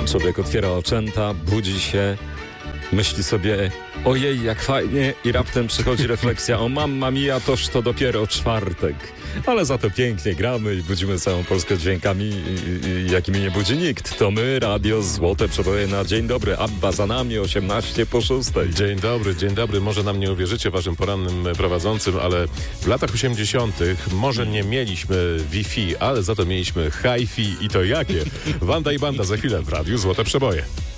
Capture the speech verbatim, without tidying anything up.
Człowiek otwiera oczęta, budzi się, myśli sobie, ojej, jak fajnie, i raptem przychodzi refleksja, o mamma mia, toż to dopiero czwartek. Ale za to pięknie gramy i budzimy całą Polskę dźwiękami, i, i, jakimi nie budzi nikt. To my, radio Złote Przeboje na dzień dobry. Abba za nami, osiemnaście po szóstej. Dzień dobry, dzień dobry. Może nam nie uwierzycie, waszym porannym prowadzącym, ale w latach osiemdziesiątych może nie mieliśmy Wi-Fi, ale za to mieliśmy Hi-Fi i to jakie? Wanda i Banda za chwilę w radiu Złote Przeboje.